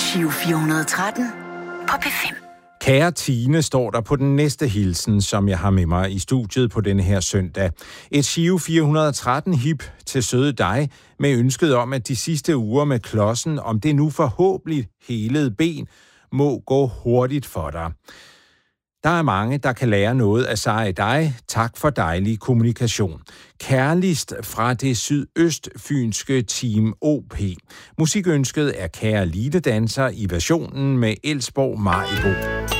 Giro 413 på P5. Kære Tine, står der på den næste hilsen, som jeg har med mig i studiet på denne her søndag. Et Giro 413 hip til søde dig, med ønsket om, at de sidste uger med klodsen, om det nu forhåbentlig helede ben, må gå hurtigt for dig. Der er mange, der kan lære noget af sig i dig. Tak for dejlig kommunikation. Kærligst fra det sydøstfynske Team OP. Musikønsket er Kære Linedanser i versionen med Elsborg Maribo.